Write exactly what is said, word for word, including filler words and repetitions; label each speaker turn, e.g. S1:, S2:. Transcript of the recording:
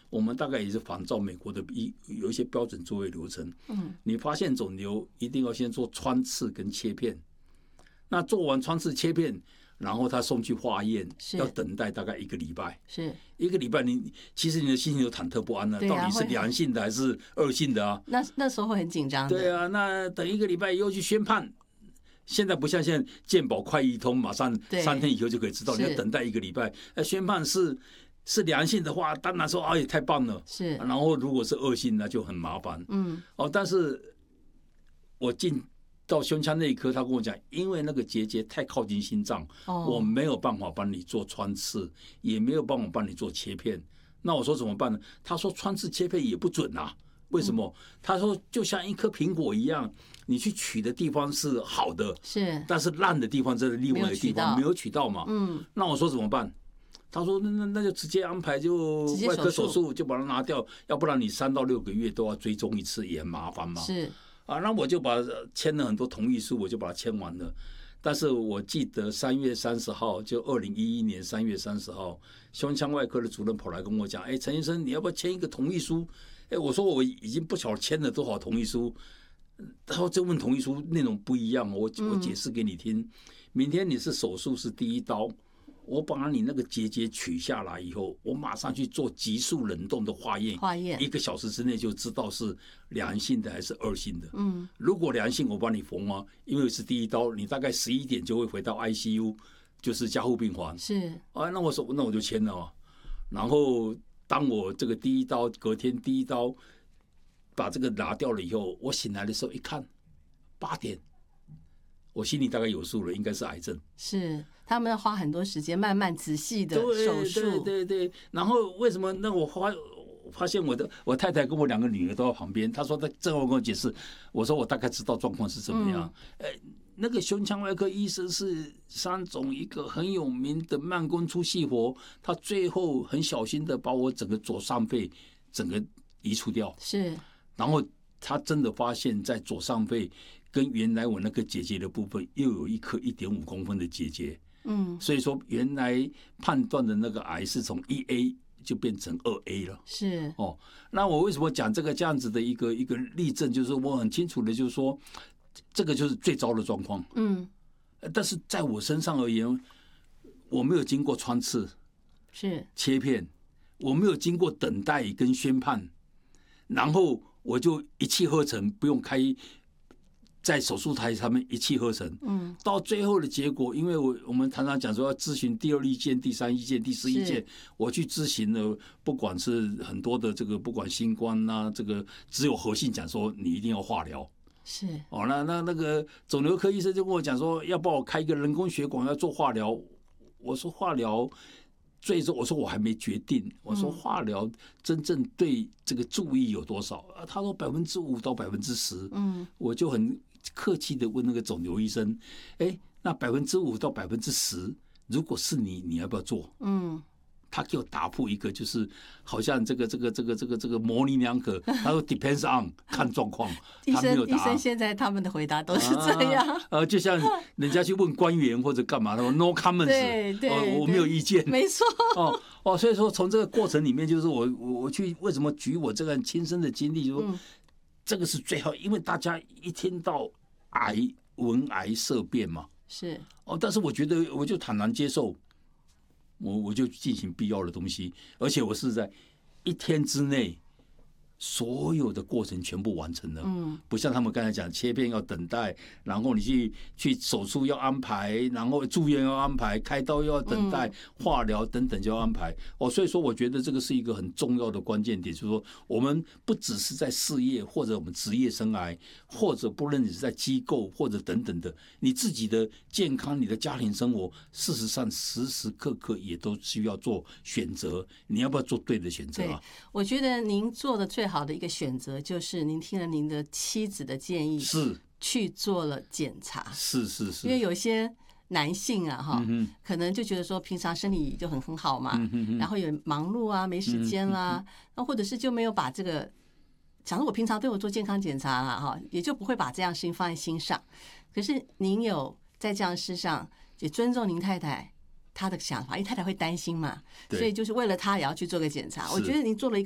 S1: 我们大概也是仿照美国的一有一些标准作业流程。嗯，你发现肿瘤一定要先做穿刺跟切片，那做完穿刺切片，然后他送去化验，要等待大概一个礼拜。
S2: 是
S1: 一个礼拜你，你其实你的心情就忐忑不安了、啊，到底是良性的还是恶性的啊？
S2: 那那时候会很紧张的。
S1: 对啊，那等一个礼拜又去宣判。现在不像现在健保快易通，马上三天以后就可以知道，你要等待一个礼拜。宣判是是良性的话，当然说啊也太棒了。
S2: 是，
S1: 然后如果是恶性，那就很麻烦。嗯，哦，但是我进到胸腔内科，他跟我讲，因为那个结节太靠近心脏，哦、我没有办法帮你做穿刺，也没有办法帮你做切片。那我说怎么办呢？他说穿刺切片也不准啊。为什么？他说就像一颗苹果一样，你去取的地方是好的，
S2: 是，
S1: 但是烂的地方在另外一个地方没有取到嘛。嗯，那我说怎么办？他说那那那就直接安排就外科手术，就把它拿掉，要不然你三到六个月都要追踪一次，也很麻烦嘛。
S2: 是
S1: 啊，那我就把签了很多同意书，我就把它签完了。但是我记得三月三十号，就二零一一年三月三十号，胸腔外科的主任跑来跟我讲：“哎，陈医生，你要不要签一个同意书？”哎，我说我已经不晓得签了多少同意书。他说这份同意书内容不一样，我我解释给你听。明天你是手术是第一刀，我把你那个结节取下来以后，我马上去做急速冷冻的化验，
S2: 化验
S1: 一个小时之内就知道是良性的还是恶性的。嗯，如果良性，我帮你缝啊，因为是第一刀，你大概十一点就会回到 I C U， 就是加护病房。
S2: 是
S1: 啊，那我说那我就签了啊，然后。当我这个第一刀隔天第一刀把这个拿掉了以后，我醒来的时候一看，八点，我心里大概有数了，应该是癌症。
S2: 是他们要花很多时间，慢慢仔细的手术。
S1: 对对对对。然后为什么？那我发发现我的我太太跟我两个女儿都在旁边，她说她正好跟我解释，我说我大概知道状况是怎么样。嗯欸那个胸腔外科医生是三种一个很有名的慢工出细活，他最后很小心的把我整个左上肺整个移除掉。
S2: 是，
S1: 然后他真的发现，在左上肺跟原来我那个结节的部分又有一颗一点五公分的结节。嗯，所以说原来判断的那个癌是从一 A 就变成二 A 了。
S2: 是
S1: 哦，那我为什么讲这个这样子的一个一个例证，就是我很清楚的，就是说。这个就是最糟的状况，嗯，但是在我身上而言，我没有经过穿刺，
S2: 是
S1: 切片，我没有经过等待跟宣判，然后我就一气呵成，不用开，在手术台上面一气呵成，嗯，到最后的结果，因为我我们常常讲说要咨询第二意见、第三意见、第四意见，我去咨询了，不管是很多的这个，不管新冠啊，这个只有核心讲说你一定要化疗。
S2: 是
S1: 哦，那那那个肿瘤科医生就跟我讲说，要帮我开一个人工血管，要做化疗。我说化疗，最终我说我还没决定。我说化疗真正对这个注意有多少？啊，他说百分之五到百分之十。嗯，我就很客气的问那个肿瘤医生，哎，那百分之五到百分之十，如果是你，你要不要做？嗯。他给我答复一个，就是好像这个这个这个这个这个模棱两可。他说 depends on 看状况，他没有答案。
S2: 医生现在他们的回答都是这样。
S1: 啊、呃，就像人家去问官员或者干嘛，他说 no comments，
S2: 对对、
S1: 呃，我没有意见。
S2: 没错。
S1: 哦哦，所以说从这个过程里面，就是我我我去为什么举我这个亲身的经历，说、嗯、这个是最好，因为大家一听到癌闻癌色变嘛，
S2: 是
S1: 哦，但是我觉得我就坦然接受。我我就进行必要的东西，而且我是在一天之内，所有的过程全部完成了。嗯，不像他们刚才讲，切片要等待，然后你去去手术要安排，然后住院要安排，开刀又要等待，化疗等等就要安排。哦，所以说我觉得这个是一个很重要的关键点，就是说我们不只是在事业或者我们职业生涯，或者不论你是在机构或者等等的，你自己的健康、你的家庭生活，事实上时时刻刻也都需要做选择。你要不要做对的选择啊？
S2: 我觉得您做的最好的一个选择就是您听了您的妻子的建议，
S1: 是
S2: 去做了检查。
S1: 是是是，
S2: 因为有些男性啊哈、嗯，可能就觉得说平常身体就很很好嘛，嗯、然后也忙碌啊，没时间啦，那、嗯、或者是就没有把这个想说我平常都有做健康检查啦哈，也就不会把这样事情放在心上。可是您有在这样事上也尊重您太太她的想法，因为太太会担心嘛，所以就是为了她也要去做个检查。我觉得您做了一个